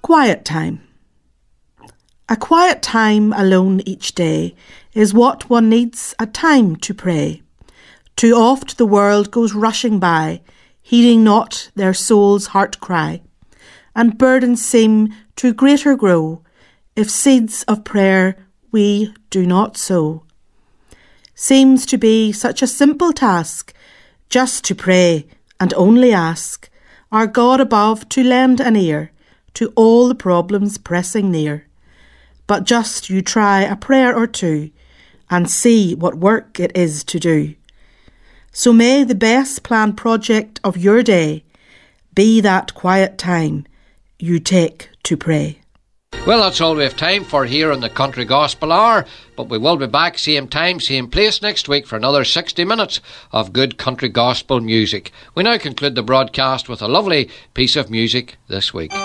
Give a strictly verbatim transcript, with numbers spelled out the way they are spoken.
quiet time. A quiet time alone each day is what one needs, a time to pray. Too oft the world goes rushing by, heeding not their soul's heart cry, and burdens seem to greater grow if seeds of prayer we do not sow. Seems to be such a simple task, just to pray and only ask our God above to lend an ear to all the problems pressing near. But just you try a prayer or two and see what work it is to do. So may the best planned project of your day be that quiet time you take to pray. Well, that's all we have time for here on the Country Gospel Hour, but we will be back same time, same place next week for another sixty minutes of good country gospel music. We now conclude the broadcast with a lovely piece of music this week.